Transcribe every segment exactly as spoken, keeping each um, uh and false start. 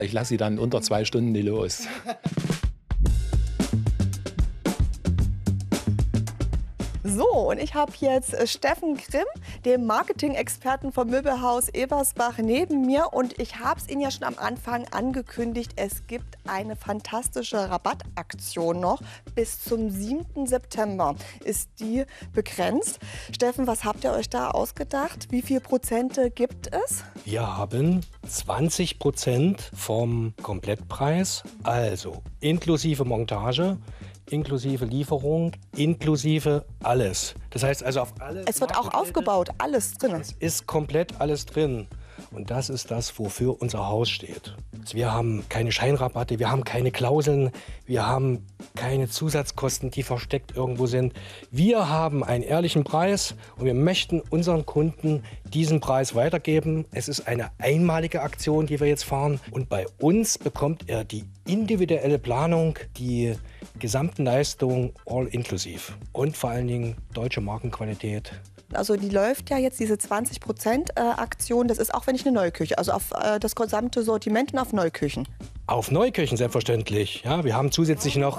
Ich lasse sie dann unter zwei Stunden nie los. So, und ich habe jetzt äh, Steffen Grimm, den Marketing-Experten vom Möbelhaus Ebersbach, neben mir. Und ich habe es Ihnen ja schon am Anfang angekündigt, es gibt eine fantastische Rabattaktion noch. Bis zum siebten September ist die begrenzt. Steffen, was habt ihr euch da ausgedacht? Wie viel Prozente gibt es? Wir haben zwanzig Prozent vom Komplettpreis, also inklusive Montage, inklusive Lieferung, inklusive alles. Das heißt also auf alle. Es wird auch aufgebaut, alles drin. Es ist komplett alles drin. Und das ist das, wofür unser Haus steht. Also wir haben keine Scheinrabatte, wir haben keine Klauseln, wir haben keine Zusatzkosten, die versteckt irgendwo sind. Wir haben einen ehrlichen Preis und wir möchten unseren Kunden diesen Preis weitergeben. Es ist eine einmalige Aktion, die wir jetzt fahren. Und bei uns bekommt er die individuelle Planung, die gesamten Leistungen all inklusiv und vor allen Dingen deutsche Markenqualität. Also die läuft ja jetzt, diese zwanzig Prozent Aktion, das ist auch wenn ich eine neue Küche, also auf äh, das gesamte Sortiment und auf Neuküchen. Auf Neuküchen selbstverständlich. Ja, wir haben zusätzlich noch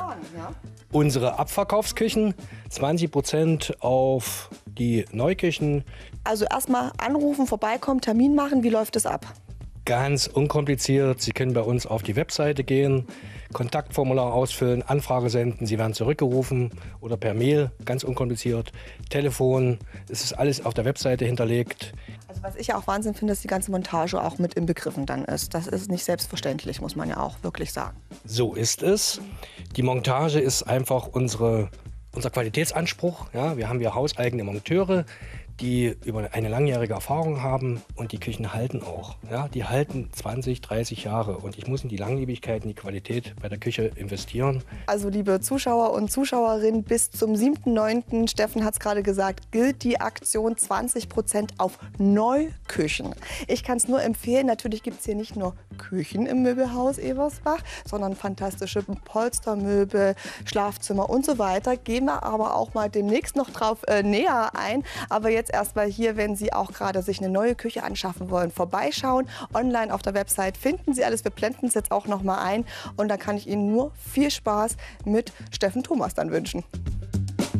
unsere Abverkaufsküchen, zwanzig Prozent auf die Neuküchen. Also erstmal anrufen, vorbeikommen, Termin machen, wie läuft es ab? Ganz unkompliziert. Sie können bei uns auf die Webseite gehen, Kontaktformular ausfüllen, Anfrage senden. Sie werden zurückgerufen oder per Mail, ganz unkompliziert. Telefon, es ist alles auf der Webseite hinterlegt. Also was ich ja auch Wahnsinn finde, dass die ganze Montage auch mit inbegriffen dann ist. Das ist nicht selbstverständlich, muss man ja auch wirklich sagen. So ist es. Die Montage ist einfach unsere, unser Qualitätsanspruch. Ja, wir haben ja hauseigene Monteure, die über eine langjährige Erfahrung haben und die Küchen halten auch. Ja, die halten zwanzig, dreißig Jahre und ich muss in die Langlebigkeit, in die Qualität bei der Küche investieren. Also liebe Zuschauer und Zuschauerinnen, bis zum siebten neunten, Steffen hat es gerade gesagt, gilt die Aktion zwanzig Prozent auf Neuküchen. Ich kann es nur empfehlen, natürlich gibt es hier nicht nur Küchen im Möbelhaus Ebersbach, sondern fantastische Polstermöbel, Schlafzimmer und so weiter. Gehen wir aber auch mal demnächst noch drauf äh, näher ein. Aber jetzt erstmal hier, wenn Sie auch gerade sich eine neue Küche anschaffen wollen, vorbeischauen. Online auf der Website finden Sie alles. Wir blenden es jetzt auch noch mal ein. Und dann kann ich Ihnen nur viel Spaß mit Steffen Thomas dann wünschen.